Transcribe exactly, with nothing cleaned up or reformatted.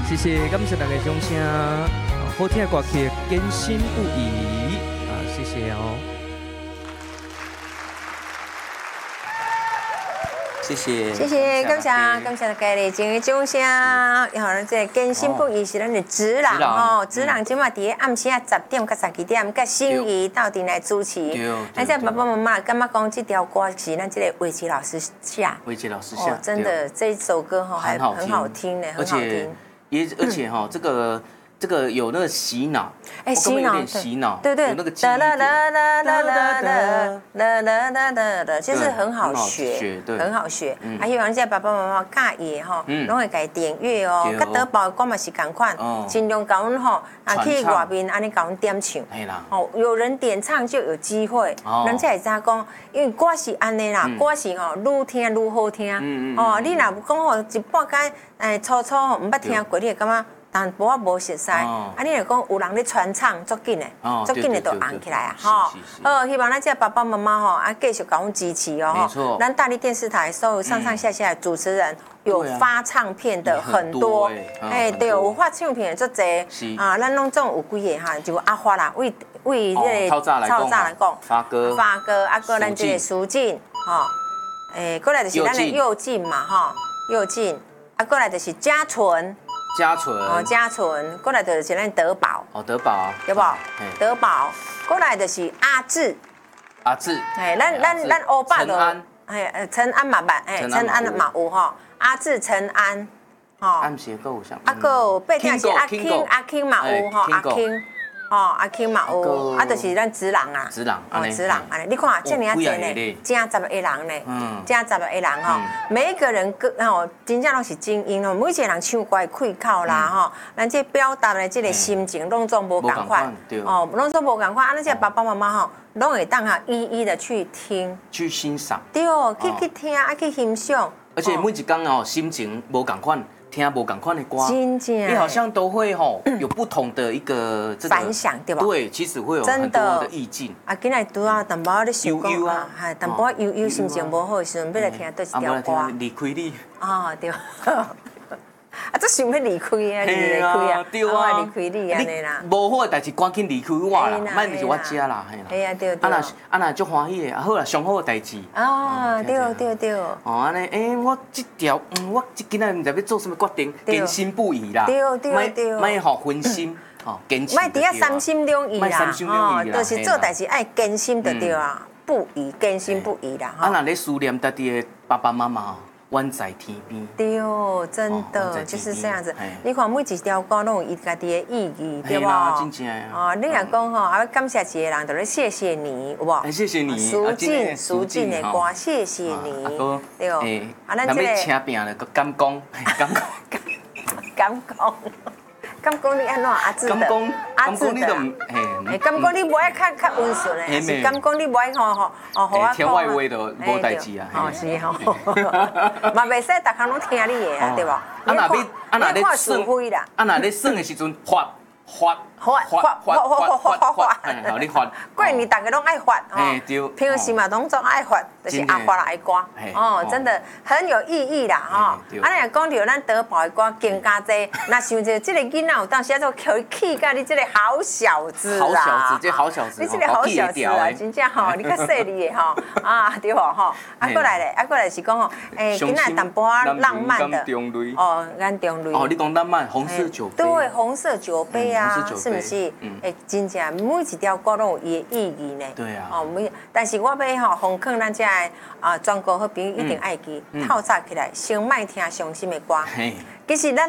谢谢，感谢大家掌声。啊，好听的歌曲，坚信不疑。啊，谢谢哦。 谢谢， 谢谢，感谢感谢大家的精英掌声。然后这坚信不疑是咱的职人吼，职人今嘛伫暗时啊十点到十二点，甲心仪到底来主持。咱这爸爸妈妈感觉讲这条歌是咱这个韦杰老师写。 韦杰老师写， 真的这一首歌哈还很好听呢，很好听。 也而且哈这个。这个有那个洗脑， 哎，洗脑， 有点洗脑， 对对， 有那个记忆点，啦啦啦啦啦啦啦啦啦啦，就是很好学， 对， 很好学。还有人家爸爸妈妈介意吼，拢会改点乐哦，甲德宝歌嘛是共款，尽量甲阮吼，啊去外面安尼甲阮点唱，哦，有人点唱就有机会，人才会知讲，因为歌是安尼啦，歌是吼愈听愈好听，哦，你若讲吼一半间诶粗粗吼，毋捌听过，你会感觉。但无我无熟悉，啊！你若讲有人咧传唱，足紧的，足紧的就红起来啊！吼，好，希望咱这爸爸妈妈吼啊，继续甲阮支持哦！ 没错， 咱大力电视台所有上上下下的主持人有发唱片的很多，哎，对，有发唱片的足侪啊！咱拢总有几个哈，就阿发啦，为为这个超炸来讲，发哥， 发哥，啊个咱这个苏静，吼，诶，过来就是咱的佑进嘛，吼，佑进，啊，过来就是嘉纯。 嘉纯哦，嘉纯，过来就是咱德宝哦，德宝对不？德宝过来就是阿志， 阿志， 哎，咱咱咱欧巴的，哎，陈安嘛办，哎，陈安嘛有吼，阿志陈安， 吼，暗时个有啥？ 啊个背定是阿 King 阿 King 嘛有吼，阿 King。哦，阿 King 嘛有，啊，就是咱职人啊， 职人， 哦，职人，安尼，你看这么啊侪呢，正十个人呢，正十个人吼，每一个人个吼，真正拢是精英哦，每一个人唱歌的开口啦吼，咱这表达的这个心情，拢总无共款，哦，拢总无共款，啊，那些爸爸妈妈吼，拢会当下一一的去听， 去欣赏， 对，去去听，啊，去欣赏， 而且每一天哦，心情无共款。听无共款的歌， 你好像都会吼有不同的一个反响，对吧？ 对，其实会有很多的意境。 啊，今日拄啊，淡薄咧想讲啊，系淡薄悠悠心情无好的时阵，要来听倒一条歌。 离开你。 啊，对。啊，这想要离开啊，离开啊， 对啊， 离开你安尼啦。 无好的代志，赶紧离开我啦，莫就是我家啦，嘿啦。 哎呀，对对。 啊那啊那足欢喜的，啊好啦，上好的代志。 啊，对对对。哦， 安尼，诶，我这条，嗯，我今仔日毋知要做什么决定，坚信不疑啦。 对对对。 莫互分心，吼，坚持。 莫伫遐三心两意啦， 哦， 就是做代志爱坚信就对啊，不疑，坚信不疑啦。 啊，若咧思念家己的爸爸妈妈。远在天边， 对哦，真的就是这样子。你看每一条歌拢有伊家己的意义，对吧？ 真正哦，你若讲吼，啊，感谢一个人，就是谢谢你，有无？ 谢谢你， 苏静，苏静的歌，谢谢你，对哦。 啊，咱这个请病了，敢讲，敢讲， 敢讲。敢讲你安怎阿志的？ 阿志的， 嘿，敢讲你无爱较较温顺的，是敢讲你无爱吼吼吼，好啊。 天外威的无代志啊。 哦，是吼，嘛袂使逐项拢听你的啊，对无？ 啊若你啊若你算，啊若你算的时阵发发。 发发发发发发发， 好，你发。 过年大家拢爱发哦，对。 平时嘛拢总爱发，就是阿发来歌，哦，真的很有意义啦，哈。啊，你若讲到咱德宝的歌更加多，那想着这个囡仔有当时啊，做气甲你这个好小子啦，好小子，这好小子， 你这个好小子啊，真正吼，你较细腻的吼，啊，对无吼，啊过来咧，啊过来是讲吼，诶，囡仔淡薄仔浪漫的，哦，眼中泪， 哦，你讲浪漫，红色酒杯， 对，红色酒杯啊，是不是？诶，真正每一条歌拢有伊的意义呢。 对啊。 哦，每，但是我要吼，奉劝咱遮的啊，全国好朋友一定爱记，透早起来先莫听伤心的歌。其实咱。